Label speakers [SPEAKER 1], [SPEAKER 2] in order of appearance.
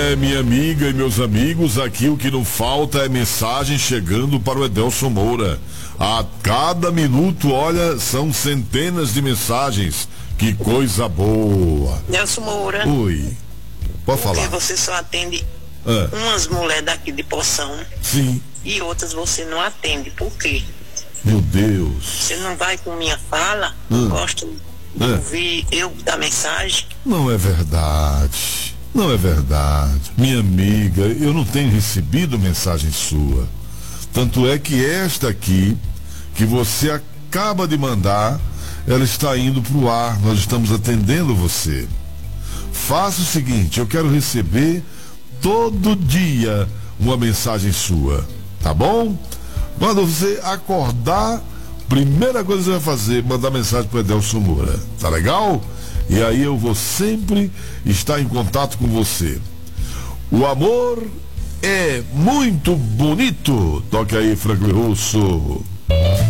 [SPEAKER 1] Minha amiga e meus amigos, aqui o que não falta é mensagem chegando para o Edelson Moura. A cada minuto, olha, são centenas de mensagens. Que coisa boa.
[SPEAKER 2] Edelson Moura.
[SPEAKER 1] Oi. Pode falar.
[SPEAKER 2] Porque você só atende umas mulheres daqui de Poção.
[SPEAKER 1] Sim.
[SPEAKER 2] E outras você não atende. Por quê?
[SPEAKER 1] Meu Deus.
[SPEAKER 2] Você não vai com minha fala? Gosto de ouvir eu dar mensagem?
[SPEAKER 1] Não é verdade. Não é verdade. Minha amiga, eu não tenho recebido mensagem sua. Tanto é que esta aqui, que você acaba de mandar, ela está indo para o ar. Nós estamos atendendo você. Faça o seguinte, eu quero receber todo dia uma mensagem sua. Tá bom? Quando você acordar, primeira coisa que você vai fazer, mandar mensagem para o Edelson Moura. Tá legal? E aí eu vou sempre estar em contato com você. O amor é muito bonito. Toque aí, Franklin Russo.